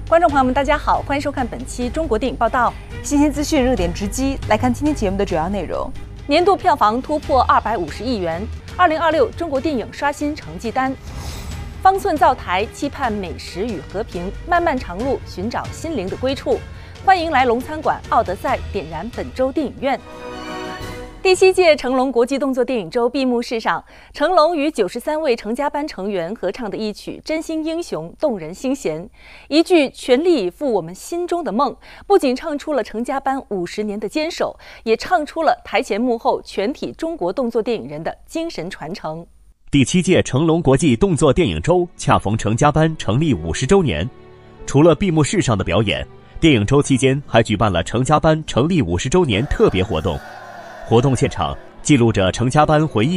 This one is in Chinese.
观众朋友们，大家好，欢迎收看本期《中国电影报道》， 新鲜资讯、热点直击，来看今天节目的主要内容。 年度票房突破250亿元，2026中国电影刷新成绩单。方寸灶台期盼美食与和平，漫漫长路寻找心灵的归处。欢迎来龙餐馆奥德赛点燃本周电影院。第7届成龙国际动作电影周闭幕式上，成龙与93位成家班成员合唱的一曲《真心英雄》动人心弦，一句全力以赴我们心中的梦，不仅唱出了成家班50年的坚守，也唱出了台前幕后全体中国动作电影人的精神传承。 第7届成龙国际动作电影周恰逢成家班成立50周年，除了闭幕式上的表演，电影周期间还举办了成家班成立50周年特别活动。活动现场记录着成家班回忆